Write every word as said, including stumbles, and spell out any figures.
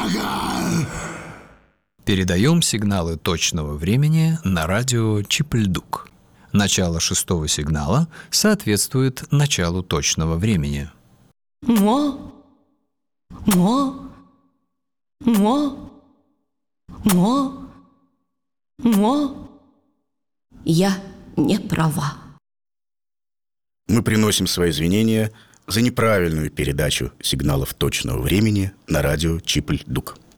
Передаем сигналы точного времени на радио Чип-Льдук. Начало шестого сигнала соответствует началу точного времени. Мо, мо, мо, мо, мо. Я не права. Мы приносим свои извинения за неправильную передачу сигналов точного времени на радио Чип-Льдук.